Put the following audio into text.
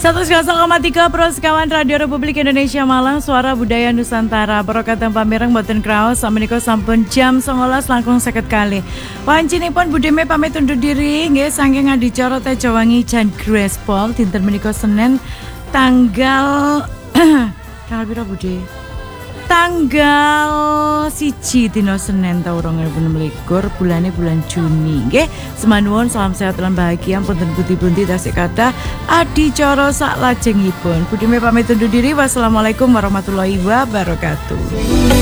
101,3 Pro sekawan Radio Republik Indonesia Malang, suara budaya Nusantara. Barokatan pamireng boten kraos samenika sampun jam 19 langkung 50 kali. Panjenenganipun budeme pamit undur diri nggih saking adicara Tejawangi Jan Grespol dinten menika Senin tanggal kalpira Bude? Tanggal 1 dina Senin tahun 2026 bulan Juni nggih. Semanuwun salam sehat lan bahagia punten pundi-pundi tasih kathah adicara saklajengipun. Budime pamit undur diri. Wassalamualaikum warahmatullahi wabarakatuh.